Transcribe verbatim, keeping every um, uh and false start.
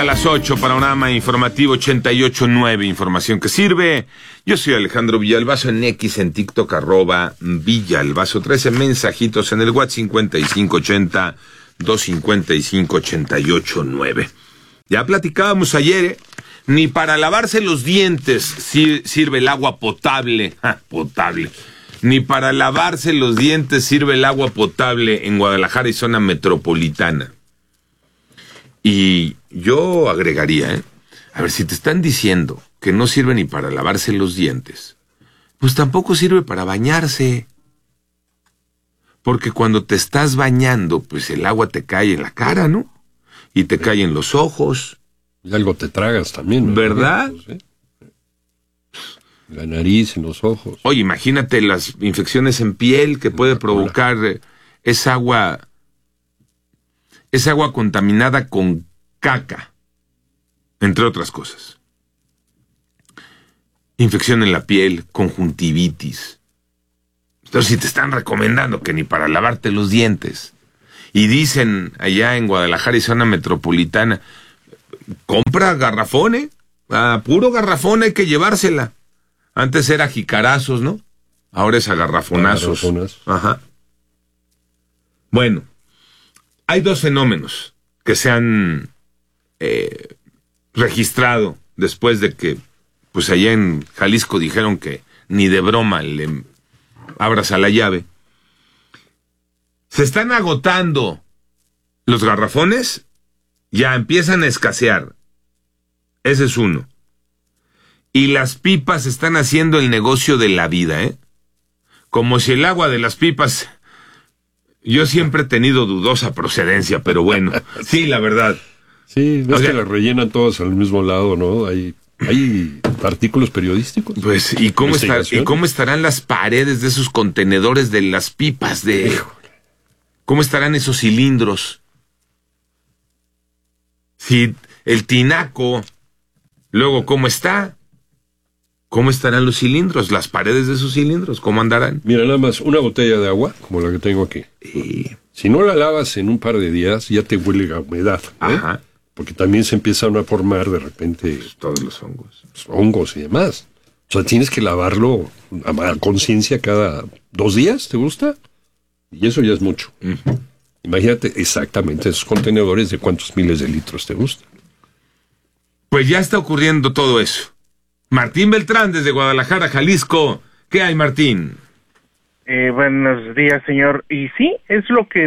a las ocho, panorama informativo ochenta y ocho punto nueve, información que sirve. Yo soy Alejandro Villalbazo, en X, en TikTok, arroba Villalbazo trece, mensajitos en el WhatsApp cincuenta y cinco ochenta, doscientos cincuenta y cinco, ochenta y ocho nueve. Ya platicábamos ayer, ¿eh? Ni para lavarse los dientes sirve el agua potable, ja, potable. Ni para lavarse los dientes sirve el agua potable en Guadalajara y zona metropolitana. Y yo agregaría, ¿eh? A ver, si te están diciendo que no sirve ni para lavarse los dientes, pues tampoco sirve para bañarse. Porque cuando te estás bañando, pues el agua te cae en la cara, ¿no? Y te cae en los ojos. Y algo te tragas también, ¿no? ¿Verdad? ¿Sí? La nariz, en los ojos. Oye, imagínate las infecciones en piel que puede provocar esa agua, esa agua contaminada con caca, entre otras cosas. Infección en la piel, conjuntivitis. Entonces, si te están recomendando que ni para lavarte los dientes, y dicen allá en Guadalajara y zona metropolitana, compra garrafón, ¿eh? A puro garrafón hay que llevársela. Antes era jicarazos, ¿no? Ahora es a garrafonazos. Ajá. Bueno, hay dos fenómenos que se han eh, registrado después de que, pues allá en Jalisco dijeron que ni de broma le abras a la llave. Se están agotando los garrafones, ya empiezan a escasear. Ese es uno. Y las pipas están haciendo el negocio de la vida, ¿eh? Como si el agua de las pipas... Yo siempre he tenido dudosa procedencia, pero bueno, sí, la verdad. Sí, ves o sea, que las rellenan todas al mismo lado, ¿no? Hay, hay artículos periodísticos. Pues, ¿y cómo, está, ¿y cómo estarán las paredes de esos contenedores de las pipas? de ¿Cómo estarán esos cilindros? Si el tinaco, luego, ¿cómo está? ¿Cómo estarán los cilindros? Las paredes de esos cilindros, ¿cómo andarán? Mira, nada más una botella de agua, como la que tengo aquí. Sí. Si no la lavas en un par de días, ya te huele a humedad, ¿eh? Ajá. Porque también se empiezan a formar de repente... Pues todos los hongos. Hongos y demás. O sea, tienes que lavarlo a conciencia cada dos días, ¿te gusta? Y eso ya es mucho. Uh-huh. Imagínate exactamente esos contenedores de cuántos miles de litros te gustan. Pues ya está ocurriendo todo eso. Martín Beltrán, desde Guadalajara, Jalisco. ¿Qué hay, Martín? Eh, buenos días, señor. Y sí, es lo que